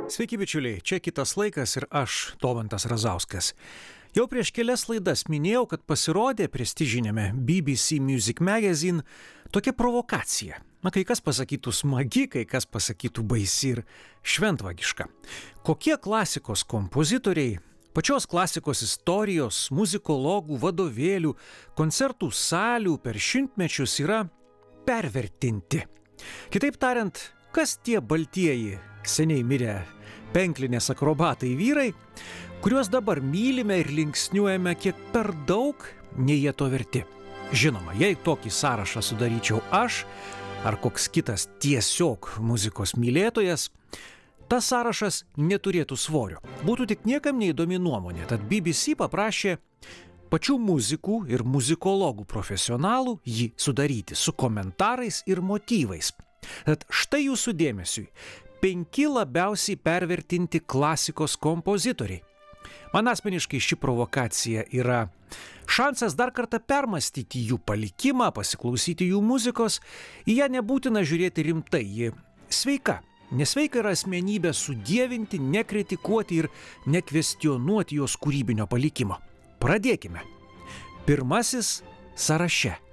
Sveiki bičiuliai, čia kitas laikas ir aš, Domantas Razauskas. Jau prieš kelias laidas minėjau, kad pasirodė prestižinėme BBC Music Magazine tokia provokacija. Kai kas pasakytų smagi, kai kas pasakytų baisi ir šventvagiška. Kokie klasikos kompozitoriai, pačios klasikos istorijos, muzikologų, vadovėlių, koncertų salių per šimtmečius yra pervertinti. Kitaip tariant, kas tie baltieji, seniai mirę penklinės akrobatai vyrai, kuriuos dabar mylime ir linksniuojame kiek per daug, nei jie to verti. Žinoma, jei tokį sąrašą sudaryčiau aš, ar koks kitas tiesiog muzikos mylėtojas, tas sąrašas neturėtų svorio. Būtų tik niekam neįdomi nuomonė, tad BBC paprašė pačių muzikų ir muzikologų profesionalų jį sudaryti su komentarais ir motyvais. Tad štai jūsų dėmesiui 5 labiausiai pervertinti klasikos kompozitoriai. Man asmeniškai ši provokacija yra šansas dar kartą permastyti jų palikimą, pasiklausyti jų muzikos. Į ją nebūtina žiūrėti rimtai, ji sveika. Nesveika yra asmenybę sudievinti, nekritikuoti ir nekvestionuoti jos kūrybinio palikimo. Pradėkime. Pirmasis sąraše